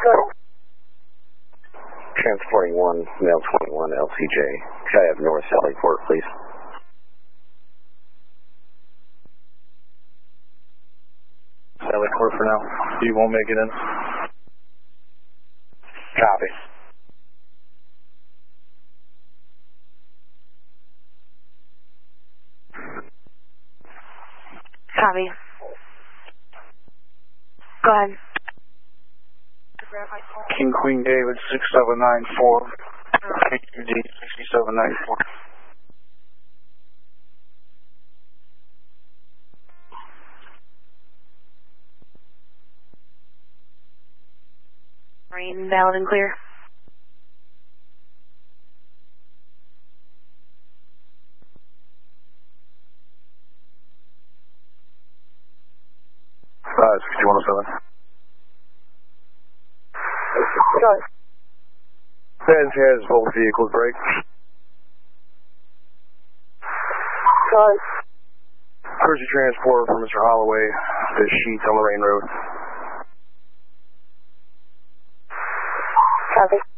Transporting 1, male 21, LCJ. Could I have North Sally Port, please? Sally Port for now. You won't make it in. Copy. Copy. Go ahead. King Queen David 6794. KQD 6794. Marine, valid and clear. It's 5107. Fans has both vehicles break. Courtesy transport for Mr. Holloway to Sheets on Lorraine Road. Copy.